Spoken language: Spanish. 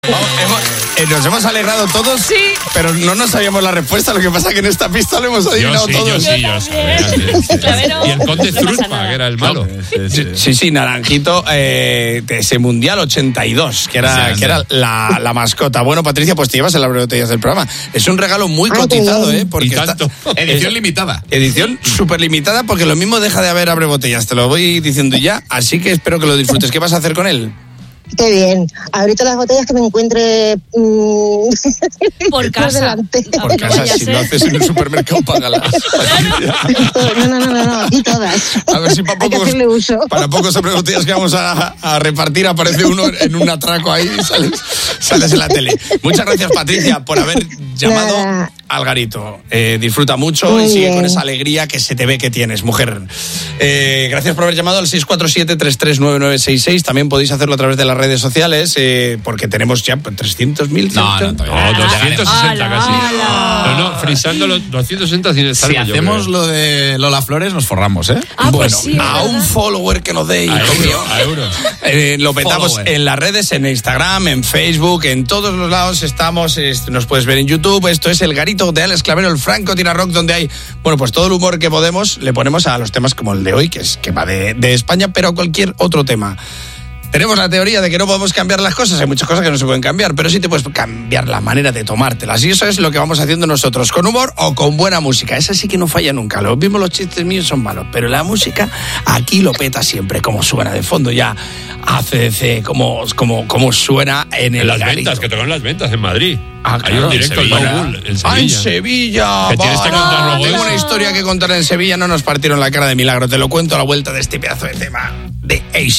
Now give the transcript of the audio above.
Nos hemos alegrado todos, sí, pero no nos sabíamos la respuesta. Lo que pasa es que en esta pista lo hemos adivinado todos. Yo sabía. Y el conde Zurpa, que era el malo. Sí, Naranjito, de ese Mundial 82, que era la mascota. Bueno, Patricia, pues te llevas el abrebotellas del programa. Es un regalo muy cotizado, porque y tanto. Edición limitada. Edición súper limitada, porque lo mismo deja de haber abrebotellas. Te lo voy diciendo ya, así que espero que lo disfrutes. ¿Qué vas a hacer con él? Qué bien. Ahorita las botellas que me encuentre por casa. Por casa, si lo haces en el supermercado, págalas. No, aquí todas. A ver si para pocos botellas que vamos a repartir aparece uno en un atraco ahí y sales en la tele. Muchas gracias, Patricia, por haber llamado al Garito. Disfruta mucho y sigue con esa alegría que se te ve que tienes, mujer. Gracias por haber llamado al 647-339966. También podéis hacerlo a través de las redes sociales, porque tenemos ya 300.000. No, 260 casi. No, frisando los 260 sin estar. Si hacemos lo de Lola Flores, nos forramos, ¿eh? Bueno, pues sí, a un follower que nos dé, a euros. Lo petamos en las redes, en Instagram, en Facebook, en todos los lados estamos. Nos puedes ver en YouTube. Esto es El Garito de Alex Clavero, el Franco Tira Rock, donde hay, pues todo el humor que podemos le ponemos a los temas como el de hoy, que va de España, pero a cualquier otro tema. Tenemos la teoría de que no podemos cambiar las cosas. Hay muchas cosas que no se pueden cambiar, pero sí te puedes cambiar la manera de tomártelas. Y eso es lo que vamos haciendo nosotros, con humor o con buena música. Esa sí que no falla nunca. Los mismos los chistes míos son malos, pero la música aquí lo peta siempre. Como suena de fondo ya ACDC, como suena en el las Garito. ventas, que tocan las ventas en Madrid. Claro, hay un directo en Liverpool, en Sevilla. En Sevilla. Que tienes que contarlo. Tengo una historia que contar en Sevilla. No nos partieron la cara de milagro. Te lo cuento a la vuelta de este pedazo de tema de AC.